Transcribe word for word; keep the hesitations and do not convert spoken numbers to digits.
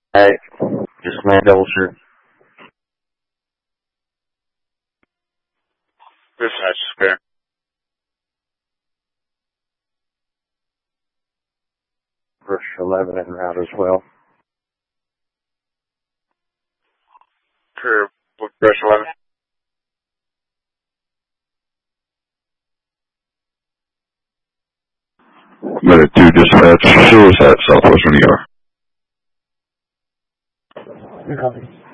Alright, just command double sure. Dispatch, clear. Brush eleven en route as well. Clear, Brush eleven. Minute two dispatch, show us at Southwestern E R. Copy.